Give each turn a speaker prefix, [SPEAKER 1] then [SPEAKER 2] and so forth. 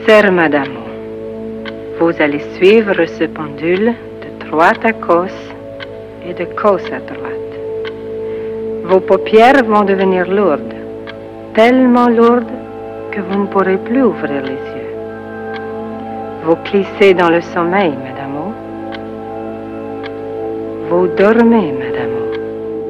[SPEAKER 1] Chère madame, vous allez suivre ce pendule de droite à gauche et de gauche à droite. Vos paupières vont devenir lourdes, tellement lourdes que vous ne pourrez plus ouvrir les yeux. Vous glissez dans le sommeil, madame. Vous dormez, madame.